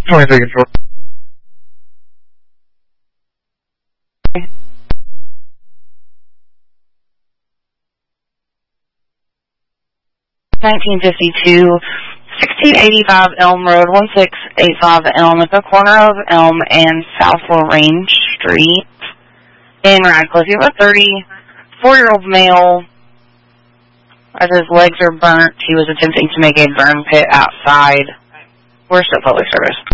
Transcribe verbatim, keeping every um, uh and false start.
twenty-three control. nineteen fifty-two, sixteen eighty-five Elm Road, one six eight five Elm at the corner of Elm and South Lorraine Street in Radcliffe. You have a thirty-four-year-old male. As his legs are burnt, he was attempting to make a burn pit outside. We're still public service.